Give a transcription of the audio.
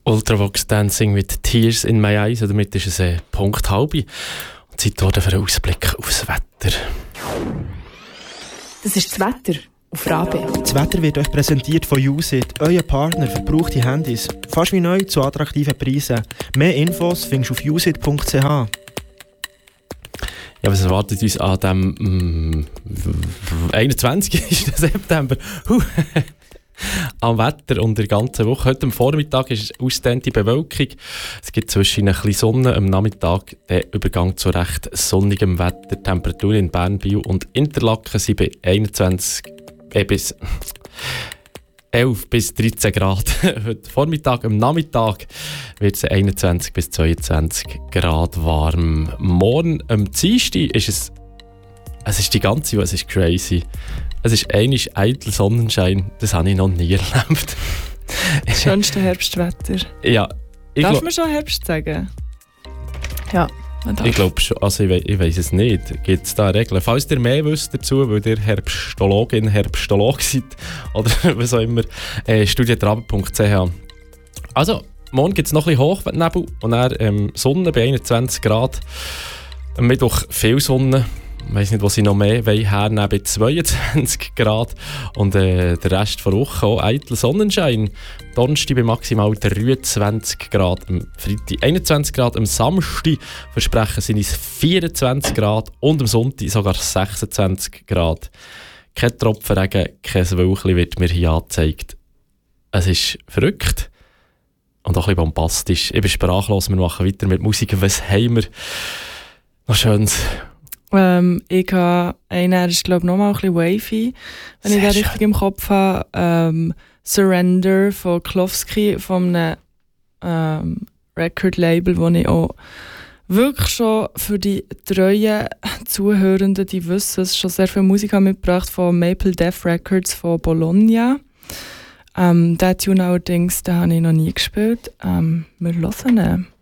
Ultravox Dancing mit Tears in My Eyes. Und damit ist es Punkt halb. Und Zeit wurde für einen Ausblick aufs Wetter. Das ist das Wetter auf RABE. Das Wetter wird euch präsentiert von USIT, euer Partner für gebrauchte Handys. Fast wie neu zu attraktiven Preisen. Mehr Infos findest du auf usit.ch. Ja, was erwartet uns an dem 21. September? Am Wetter und der ganzen Woche. Heute am Vormittag ist es ausdehnte Bewölkung. Es gibt zwischen ein bisschen Sonne, am Nachmittag der Übergang zu recht sonnigem Wetter. Die Temperaturen in Bern, Biel und Interlaken sind bei 11 bis 13 Grad. Heute Vormittag, am Nachmittag wird es 21 bis 22 Grad warm. Morgen am Dienstag ist es ist die ganze Woche, es ist crazy. Es ist einmal eitel Sonnenschein, das habe ich noch nie erlebt. Das schönste Herbstwetter. Ja. Darf man schon Herbst sagen? Ja, man darf. Ich glaube schon, also ich weiss es nicht. Gibt es da Regeln? Falls ihr mehr wisst dazu, weil ihr Herbstologin, Herbstolog seid oder was auch immer, studietrabe.ch. Also, morgen gibt es noch ein bisschen Hochwetnebel und dann Sonne bei 21 Grad. Am Mittwoch viel Sonne. Ich weiss nicht, was ich noch mehr hernehmen bei 22 Grad. Und der Rest der Woche auch eitel Sonnenschein. Donnerstag bei maximal 23 Grad, am Freitag 21 Grad, am Samstag versprechen sind es 24 Grad und am Sonntag sogar 26 Grad. Kein Tropfen Regen, kein Wölkchen wird mir hier angezeigt. Es ist verrückt und auch ein bisschen bombastisch. Ich bin sprachlos, wir machen weiter mit Musik. Was haben wir noch Schönes? Ich habe einen, der ist glaube ich nochmal ein bisschen wavy, wenn ich den richtig im Kopf habe. Surrender von Klofsky, von einem Record-Label, wo ich auch wirklich schon für die treuen Zuhörenden, die wissen es, schon sehr viel Musik mitgebracht von Maple Death Records von Bologna. Den Tune allerdings, den habe ich noch nie gespielt. Wir hören ihn.